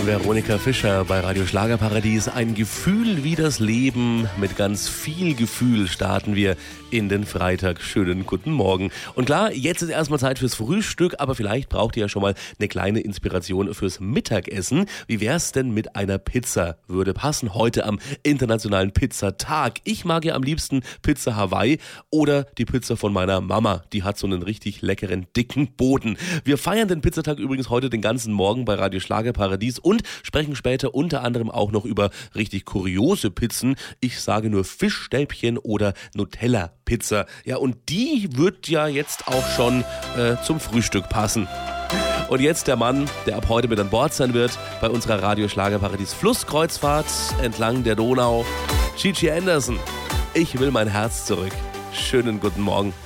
Veronika Fischer bei Radio Schlagerparadies. Ein Gefühl wie das Leben. Mit ganz viel Gefühl starten wir in den Freitag. Schönen guten Morgen. Und klar, jetzt ist erstmal Zeit fürs Frühstück, aber vielleicht braucht ihr ja schon mal eine kleine Inspiration fürs Mittagessen. Wie wär's denn mit einer Pizza? Würde passen heute am Internationalen Pizzatag. Ich mag ja am liebsten Pizza Hawaii oder die Pizza von meiner Mama. Die hat so einen richtig leckeren, dicken Boden. Wir feiern den Pizzatag übrigens heute den ganzen Morgen bei Radio Schlagerparadies und sprechen später unter anderem auch noch über richtig kuriose Pizzen. Ich sage nur Fischstäbchen oder Nutella-Pizza. Ja, und die wird ja jetzt auch schon zum Frühstück passen. Und jetzt der Mann, der ab heute mit an Bord sein wird bei unserer Radio Schlagerparadies Flusskreuzfahrt entlang der Donau. Gigi Anderson, ich will mein Herz zurück. Schönen guten Morgen.